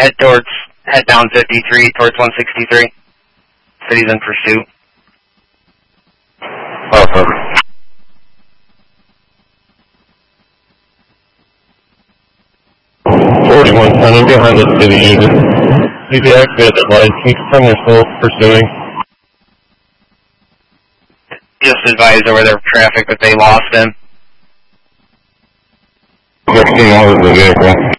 head down 53 towards 163. City's in pursuit. Awesome. 4110, I'm behind the city unit. We deactivated the lights. Can you confirm they're still pursuing? Just advised over their traffic that they lost him. 16 was the vehicle.